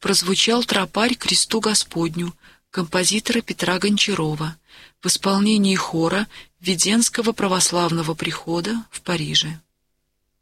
прозвучал тропарь «Кресту Господню» композитора Петра Гончарова в исполнении хора Введенского православного прихода в Париже.